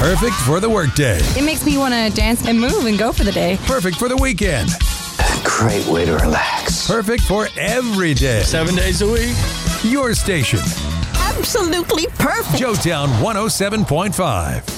Perfect for the workday. It makes me want to dance and move and go for the day. Perfect for the weekend. Great way to relax. Perfect for every day. 7 days a week. Your station. Absolutely perfect. Joetown 107.5.